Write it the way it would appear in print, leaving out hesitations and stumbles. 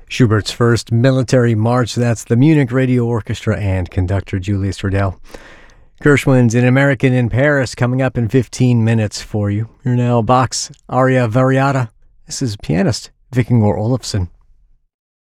Schubert's first military march. That's the Munich Radio Orchestra and conductor Julius Riddell. Gershwin's An American in Paris coming up in 15 minutes for you. You're now Bach's Aria Variata. This is pianist Vikingur Olafsson.